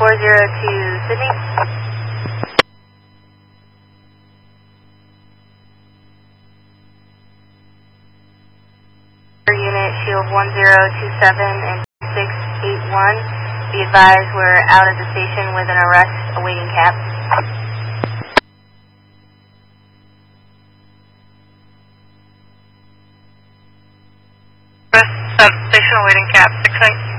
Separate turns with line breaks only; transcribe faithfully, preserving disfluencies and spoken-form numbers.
four zero two Sydney. Unit Shield one zero two seven and six eight one. Be advised we're out at the station with an arrest awaiting cab.
Arrest at station awaiting cab, six eight.